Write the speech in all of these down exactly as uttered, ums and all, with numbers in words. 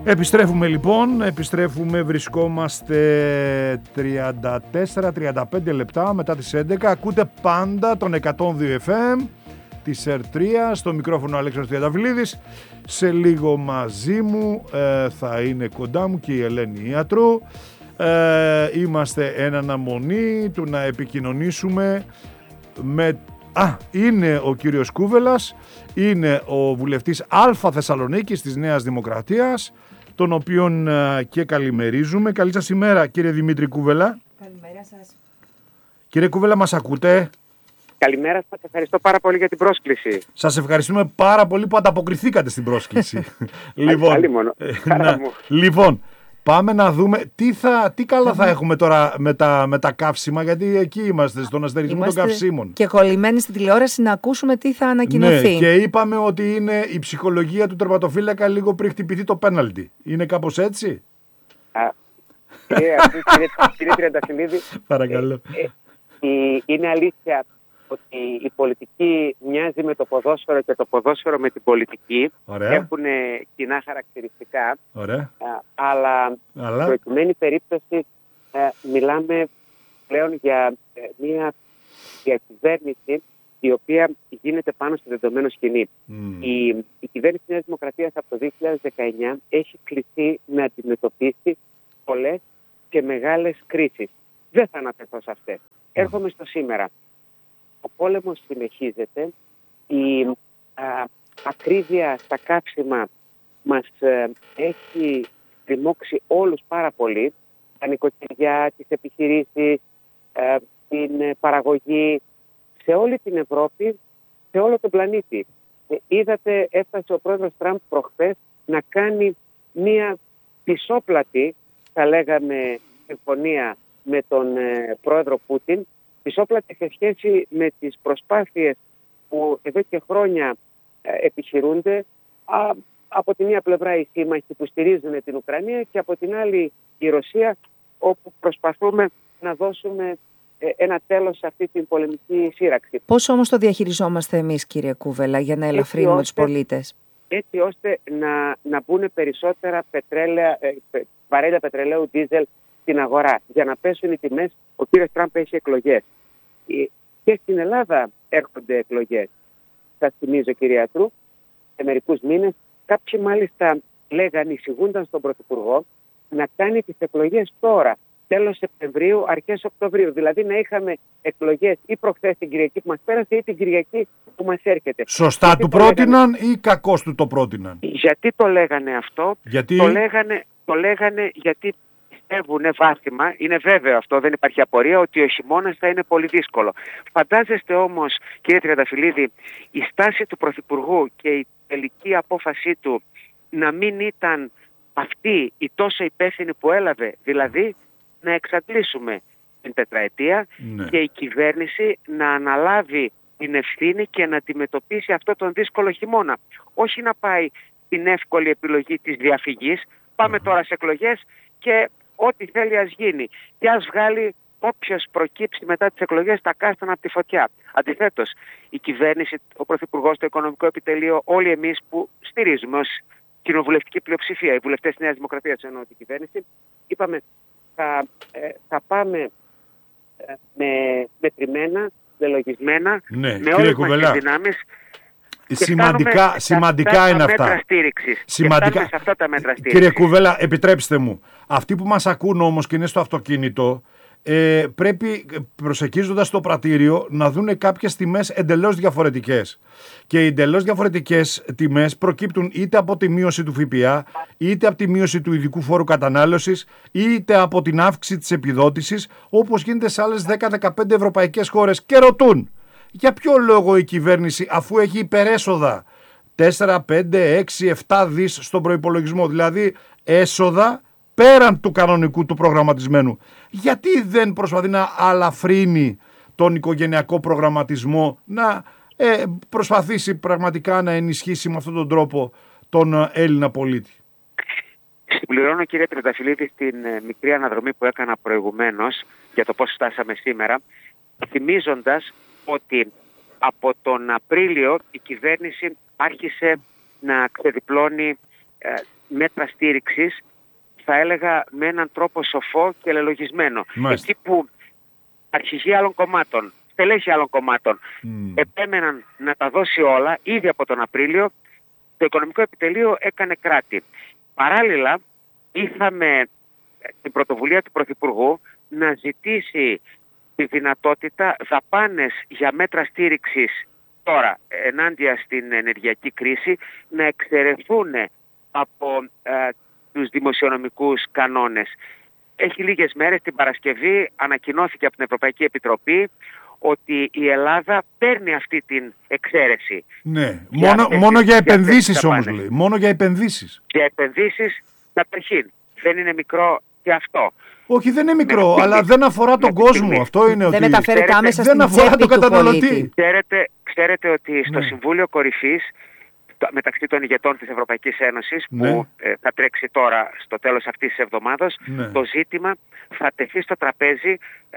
Επιστρέφουμε λοιπόν, επιστρέφουμε, βρισκόμαστε τριάντα τέσσερα τριάντα πέντε λεπτά μετά τις έντεκα. Ακούτε πάντα τον εκατόν δύο εφ εμ της ΕΡ τρία, στο μικρόφωνο Αλέξανδρος Τριανταφυλλίδης. Σε λίγο μαζί μου ε, θα είναι κοντά μου και η Ελένη Ιατρού. Ε, είμαστε εν αναμονή του να επικοινωνήσουμε με... Α, είναι ο κύριος Κούβελας, είναι ο βουλευτής Α Θεσσαλονίκης της Νέας Δημοκρατίας, τον οποίον α, και καλημερίζουμε. Καλή σας ημέρα, κύριε Δημήτρη Κούβελα. Καλημέρα σας. Κύριε Κούβελα, μας ακούτε? Καλημέρα σας, ευχαριστώ πάρα πολύ για την πρόσκληση. Σας ευχαριστούμε πάρα πολύ που ανταποκριθήκατε στην πρόσκληση. λοιπόν, μόνο. να, λοιπόν, πάμε να δούμε τι, θα, τι καλά θα έχουμε τώρα με τα, με τα καύσιμα, γιατί εκεί είμαστε, στον αστερισμό είμαστε των καυσίμων. Και κολλημένοι στην τηλεόραση να ακούσουμε τι θα ανακοινωθεί. Ναι, και είπαμε ότι είναι η ψυχολογία του τερματοφύλακα λίγο πριν χτυπηθεί το πέναλτι. Είναι κάπως έτσι? Α, κύριε, κύριε, κύριε Τριανταφυλλίδη, παρακαλώ. Ε, ε, είναι αλήθεια ότι η πολιτική μοιάζει με το ποδόσφαιρο και το ποδόσφαιρο με την πολιτική. Ωραία. Έχουν κοινά χαρακτηριστικά. Ωραία. Α, αλλά, αλλά... προκειμένη περίπτωση α, μιλάμε πλέον για ε, μια διακυβέρνηση η οποία γίνεται πάνω στο δεδομένο σκηνή. Mm. Η, η κυβέρνηση της Νέας Δημοκρατίας από το δύο χιλιάδες δεκαεννιά έχει κληθεί να αντιμετωπίσει πολλές και μεγάλες κρίσεις. Δεν θα αναφερθώ σε αυτές. Mm. Έρχομαι στο σήμερα. Ο πόλεμος συνεχίζεται, η α, ακρίβεια στα καύσιμα μας ε, έχει τριμώξει όλους πάρα πολύ, τα νοικοκυριά, τις επιχειρήσεις, ε, την ε, παραγωγή σε όλη την Ευρώπη, σε όλο τον πλανήτη. Ε, είδατε, έφτασε ο πρόεδρος Τραμπ προχθές να κάνει μία πισόπλατη, θα λέγαμε, συμφωνία με τον ε, πρόεδρο Πούτιν, πισόπλατη σε σχέση με τις προσπάθειες που εδώ και χρόνια ε, επιχειρούνται α, από τη μία πλευρά οι σύμμαχοι που στηρίζουν την Ουκρανία και από την άλλη η Ρωσία, όπου προσπαθούμε να δώσουμε ε, ένα τέλος σε αυτή την πολεμική σύραξη. Πώς όμως το διαχειριζόμαστε εμείς, κύριε Κούβελα, για να ελαφρύνουμε τους πολίτες? Έτσι ώστε να, να μπουν περισσότερα πετρέλαια, ε, βαρέλια πετρελαίου δίζελ στην αγορά, για να πέσουν οι τιμές. Ο κύριος Τραμπ έχει εκλογές. Και στην Ελλάδα έρχονται εκλογές. Σας θυμίζω, κύριε Ιατρού, σε μερικούς μήνες κάποιοι μάλιστα λέγανε, εισηγούνταν στον Πρωθυπουργό να κάνει τις εκλογές τώρα, τέλος Σεπτεμβρίου, αρχές Οκτωβρίου. Δηλαδή να είχαμε εκλογές ή προχθές την Κυριακή που μας πέρασε ή την Κυριακή που μας έρχεται. Σωστά γιατί του το πρότειναν λέγανε... ή κακώς του το πρότειναν? Γιατί το λέγανε αυτό? Γιατί... Το, λέγανε, το λέγανε γιατί πιστεύουν βάθημα, είναι βέβαιο αυτό, δεν υπάρχει απορία, ότι ο χειμώνας θα είναι πολύ δύσκολο. Φαντάζεστε όμως, κύριε Τριανταφυλλίδη, η στάση του Πρωθυπουργού και η τελική απόφασή του να μην ήταν αυτή η τόσο υπεύθυνη που έλαβε, δηλαδή να εξαντλήσουμε την τετραετία, ναι, και η κυβέρνηση να αναλάβει την ευθύνη και να αντιμετωπίσει αυτό τον δύσκολο χειμώνα. Όχι να πάει την εύκολη επιλογή της διαφυγής, πάμε mm-hmm. τώρα σε εκλογές και ό,τι θέλει ας γίνει. Και ας βγάλει όποιος προκύψει μετά τις εκλογές τα κάστανα από τη φωτιά. Αντιθέτως, η κυβέρνηση, ο Πρωθυπουργός, το Οικονομικό Επιτελείο, όλοι εμείς που στηρίζουμε ως κοινοβουλευτική πλειοψηφία, οι βουλευτές της Νέας Δημοκρατίας εννοώ την κυβέρνηση, είπαμε θα, ε, θα πάμε ε, με μετρημένα, λελογισμένα, ναι, με όλες μας τις δυνάμεις. Σημαντικά, σημαντικά είναι αυτά. Σημαντικά. Σε αυτά τα μέτρα στήριξης. Κύριε Κούβελα, επιτρέψτε μου. Αυτοί που μας ακούν όμως και είναι στο αυτοκίνητο, ε, πρέπει προσεκίζοντας το πρατήριο να δουν κάποιες τιμές εντελώς διαφορετικές. Και οι εντελώς διαφορετικές τιμές προκύπτουν είτε από τη μείωση του ΦΠΑ, είτε από τη μείωση του ειδικού φόρου κατανάλωσης, είτε από την αύξηση της επιδότησης, όπως γίνεται σε άλλες δέκα με δεκαπέντε ευρωπαϊκές χώρες. Και ρωτούν, για ποιο λόγο η κυβέρνηση, αφού έχει υπερέσοδα τέσσερα, πέντε, έξι, επτά δις στον προϋπολογισμό, δηλαδή έσοδα πέραν του κανονικού του προγραμματισμένου, γιατί δεν προσπαθεί να αλαφρύνει τον οικογενειακό προγραμματισμό, να ε, προσπαθήσει πραγματικά να ενισχύσει με αυτόν τον τρόπο τον Έλληνα πολίτη? Συμπληρώνω, κύριε Τριανταφυλλίδη, στην μικρή αναδρομή που έκανα προηγουμένως για το πώς φτάσαμε σήμερα, θυμίζοντας ότι από τον Απρίλιο η κυβέρνηση άρχισε να ξεδιπλώνει ε, μέτρα στήριξης, θα έλεγα με έναν τρόπο σοφό και λελογισμένο. Μάλιστα. Εκεί που αρχηγοί άλλων κομμάτων, στελέχοι άλλων κομμάτων Mm. επέμεναν να τα δώσει όλα ήδη από τον Απρίλιο, το Οικονομικό Επιτελείο έκανε κράτη. Παράλληλα, είχαμε την πρωτοβουλία του Πρωθυπουργού να ζητήσει τη δυνατότητα δαπάνες για μέτρα στήριξης τώρα ενάντια στην ενεργειακή κρίση να εξαιρεθούν από ε, τους δημοσιονομικούς κανόνες. Έχει λίγες μέρες, την Παρασκευή ανακοινώθηκε από την Ευρωπαϊκή Επιτροπή ότι η Ελλάδα παίρνει αυτή την εξαίρεση. Ναι, μόνο, αυτές, μόνο για επενδύσεις όμως λέει. Μόνο για επενδύσεις. Για επενδύσεις καταρχήν. Δεν είναι μικρό και αυτό. Όχι, δεν είναι μικρό, με αλλά δεν αφορά τον κόσμο. Στιγμή. Αυτό είναι δεν ότι... Δεν μεταφέρεται άμεσα δεν στην τσέπη του καταναλωτή. Ξέρετε, ξέρετε ότι στο ναι. Συμβούλιο Κορυφής, μεταξύ των ηγετών της Ευρωπαϊκής Ένωσης, ναι. που ε, θα τρέξει τώρα στο τέλος αυτής της εβδομάδας, ναι. το ζήτημα θα τεθεί στο τραπέζι ε,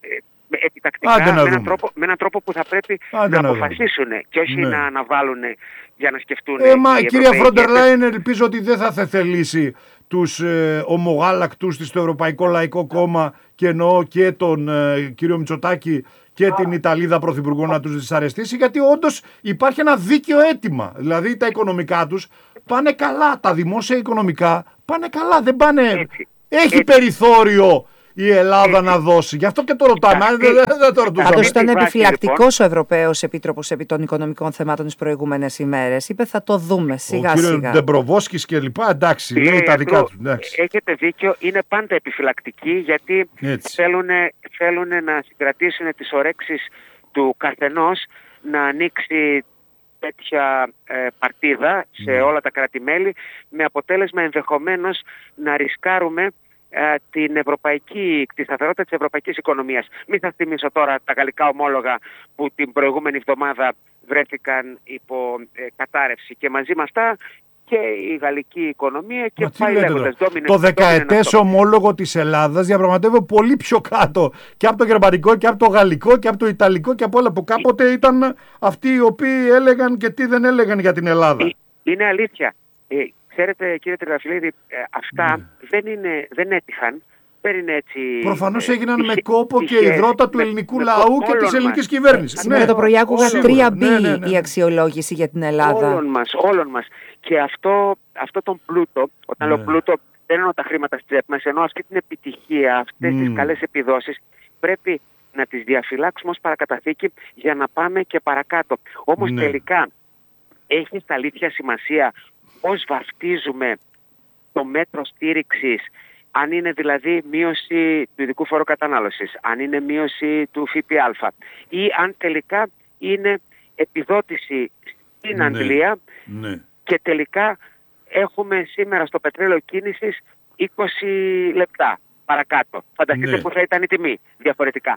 ε, επιτακτικά με έναν, τρόπο, με έναν τρόπο που θα πρέπει Άντε να, να αποφασίσουν και όχι ναι. να αναβάλουν για να σκεφτούν. Ε, μα κυρία Φόντερ Λάιεν, ελπίζω ότι δεν θα θεθελήσει τους ε, ομογάλακτους της στο Ευρωπαϊκό Λαϊκό Κόμμα και εννοώ και τον ε, κύριο Μητσοτάκη και oh. την Ιταλίδα Πρωθυπουργό oh. να τους δυσαρεστήσει, γιατί όντως υπάρχει ένα δίκαιο αίτημα. Δηλαδή τα οικονομικά τους πάνε καλά, τα δημόσια οικονομικά πάνε καλά, δεν πάνε... Έτσι. Έχει Έτσι. περιθώριο η Ελλάδα Έτσι. να δώσει. Γι' αυτό και το ρωτάμε. Δεν, δεν το ρωτούσαμε. Πάντως ήταν επιφυλακτικός ο Ευρωπαίος Επίτροπος επί των οικονομικών θεμάτων τις προηγούμενες ημέρες. Είπε θα το δούμε σιγά σιγά. Ο κύριος Ντεμπροβόσκης και λοιπά, εντάξει, λέει τα δικά του. Έχετε δίκιο, είναι πάντα επιφυλακτικοί γιατί θέλουν, θέλουν να συγκρατήσουν τις ορέξεις του καθενός να ανοίξει τέτοια ε, παρτίδα σε mm. όλα τα κράτη-μέλη, με αποτέλεσμα ενδεχομένως να ρισκάρουμε ε, την ευρωπαϊκή, τη σταθερότητα της ευρωπαϊκής οικονομίας. Μην σας θυμίσω τώρα τα γαλλικά ομόλογα που την προηγούμενη εβδομάδα βρέθηκαν υπό ε, κατάρρευση και μαζί με αυτά και η γαλλική οικονομία και Μα πάει λέγοντας. Το δεκαετές ομόλογο της Ελλάδας διαπραγματεύεται πολύ πιο κάτω και από το γερμανικό και από το γαλλικό και από το ιταλικό και από όλα που κάποτε ήταν αυτοί οι οποίοι έλεγαν και τι δεν έλεγαν για την Ελλάδα. Είναι αλήθεια. Ε, ξέρετε κύριε Τριανταφυλλίδη, ε, αυτά mm. δεν, είναι, δεν έτυχαν. Δεν είναι έτσι. Προφανώς έγιναν ε, με κόπο και υδρότα του με, ελληνικού με, λαού με, και της ελληνικής κυβέρνησης. Σήμερα ναι. το πρωί άκουγα τρία μπι ναι, ναι, ναι. η αξιολόγηση για την Ελλάδα. Όλων μας, όλων μας. Και αυτό, αυτό τον πλούτο, όταν ναι. λέω πλούτο, δεν εννοώ τα χρήματα στη τσέπη μας, ενώ αυτή την επιτυχία, αυτές mm. τις καλές επιδόσεις, πρέπει να τις διαφυλάξουμε ως παρακαταθήκη για να πάμε και παρακάτω. Όμως ναι. τελικά έχει στα αλήθεια σημασία πώς βαφτίζουμε το μέτρο στήριξης, αν είναι δηλαδή μείωση του ειδικού φόρου κατανάλωσης, αν είναι μείωση του ΦΠΑ ή αν τελικά είναι επιδότηση στην ναι. Αγγλία ναι. και τελικά έχουμε σήμερα στο πετρέλαιο κίνησης είκοσι λεπτά παρακάτω. Φανταστείτε ναι. που θα ήταν η τιμή διαφορετικά.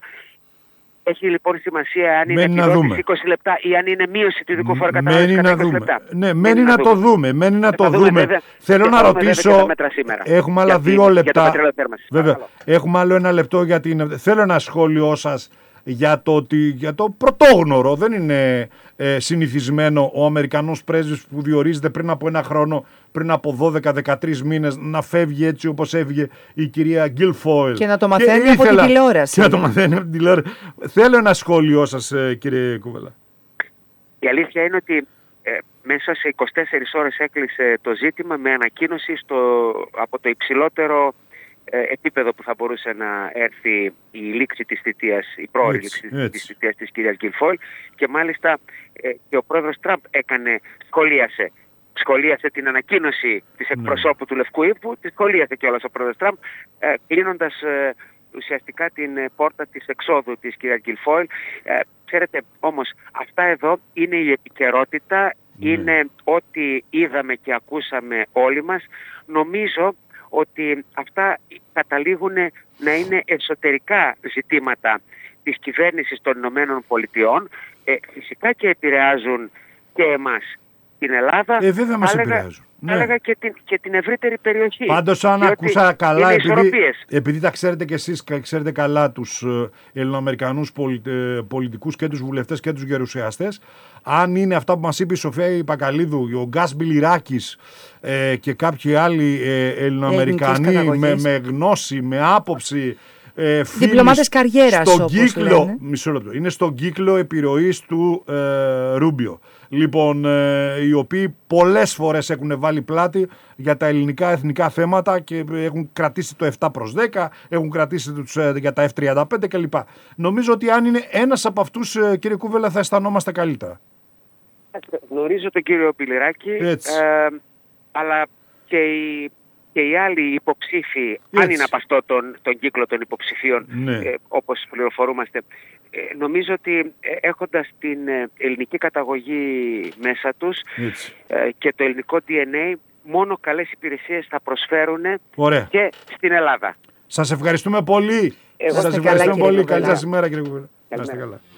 Έχει λοιπόν σημασία αν είναι επιδότηση είκοσι λεπτά ή αν είναι μείωση του ειδικού φόρου κατανάλωσης κατά είκοσι λεπτά. Ναι, μένει να το δούμε. Μένει να το δούμε. Θέλω να ρωτήσω. Έχουμε άλλα δύο λεπτά. Βέβαια. Έχουμε άλλο ένα λεπτό για την. Θέλω ένα σχόλιο σας για το, ότι, για το πρωτόγνωρο. Δεν είναι ε, συνηθισμένο ο Αμερικανός πρέσβης που διορίζεται πριν από ένα χρόνο, πριν από δώδεκα με δεκατρείς μήνες, να φεύγει έτσι όπως έφυγε η κυρία Γκίλφοιλ. Και να το μαθαίνει και από ήθελα, την τηλεόραση. Και να το μαθαίνει από την τηλεόραση. Θέλω ένα σχόλιο σας, ε, κύριε Κούβελα. Η αλήθεια είναι ότι ε, μέσα σε είκοσι τέσσερις ώρες έκλεισε το ζήτημα με ανακοίνωση στο, από το υψηλότερο επίπεδο που θα μπορούσε να έρθει η λήξη της θητείας, η πρόορη λήξη της θητείας της κυρίας Γκίλφοιλ, και μάλιστα ε, και ο πρόεδρος Τραμπ έκανε, σχολίασε, σχολίασε την ανακοίνωση της εκπροσώπου ναι. του Λευκού Οίκου, τη σχολίασε κιόλας ο πρόεδρος Τραμπ, ε, κλείνοντας ε, ουσιαστικά την ε, πόρτα της εξόδου της κυρίας Γκίλφοιλ. Ε, ξέρετε όμως, αυτά εδώ είναι η επικαιρότητα, ναι. είναι ό,τι είδαμε και ακούσαμε όλοι μας. Νομίζω ότι αυτά καταλήγουν να είναι εσωτερικά ζητήματα της κυβέρνησης των Ηνωμένων Πολιτειών, ε, φυσικά και επηρεάζουν και εμάς την Ελλάδα. Ε, βέβαια μας έλεγα... επηρεάζουν. ναι. έλεγα και την, και την ευρύτερη περιοχή. Πάντως αν ακούσα καλά, επειδή, επειδή τα ξέρετε και εσείς, ξέρετε καλά τους ε, Ελληνοαμερικανούς πολι, ε, πολιτικούς και τους βουλευτές και τους γερουσιαστές, αν είναι αυτά που μας είπε η Σοφία Πακαλίδου, ο Γκάς Μπιλιράκης ε, και κάποιοι άλλοι ε, Ελληνοαμερικανοί με, με γνώση, με άποψη, Ε, διπλωμάτες καριέρας, στον όπως κύκλο, λένε. Μισό λεπτό, είναι στον κύκλο επιρροής του ε, Ρούμπιο. Λοιπόν, ε, οι οποίοι πολλές φορές έχουν βάλει πλάτη για τα ελληνικά εθνικά θέματα και έχουν κρατήσει το επτά προς δέκα, έχουν κρατήσει τους, ε, για τα εφ τριάντα πέντε κλπ. Νομίζω ότι αν είναι ένας από αυτούς, ε, κύριε Κούβελα, θα αισθανόμαστε καλύτερα. Γνωρίζω τον κύριο Πιλιράκη, ε, αλλά και οι και οι άλλοι υποψήφοι, έτσι, αν είναι από αυτό τον, τον κύκλο των υποψηφίων, ναι. ε, όπως πληροφορούμαστε, ε, νομίζω ότι ε, έχοντας την ε, ελληνική καταγωγή μέσα τους ε, και το ελληνικό ντι εν έι, μόνο καλές υπηρεσίες θα προσφέρουν και στην Ελλάδα. Σας ευχαριστούμε πολύ. Εγώ σας ευχαριστούμε πολύ. Καλή σας ημέρα, κύριε Κουβέλα. Να είστε καλά.